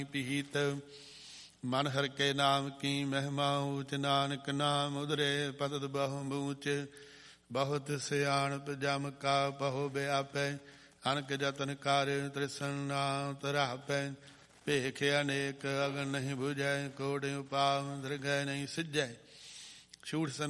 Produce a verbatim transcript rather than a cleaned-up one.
ਪੀਤ। ਮਨ ਹਰਿ ਕੇ ਨਾਮ ਕੀ ਮਹਿਮਾ ਊਚ, ਨਾਨਕ ਨਾਮ ਉਦਰੇ ਪਤਿ ਬਹੁ ਬੂਚ। ਬਹੁਤ ਸਿਆਣਪ ਜਮ ਕਾ ਪਹੁ ਬਿਆਪੈ, ਅਨਕ ਜਤਨ ਕਰ ਤ੍ਰਿਸਨ ਨਾ ਤਰਾਪੈ। ਭੇਖ ਅਨੇਕ ਅਗਨ ਨਹੀਂ ਬੁਝੈ, ਕੋੜਿ ਉਪਾਵ ਦਰਗਹਿ ਨਹੀਂ ਸਿਜੈ। ਛੂਟ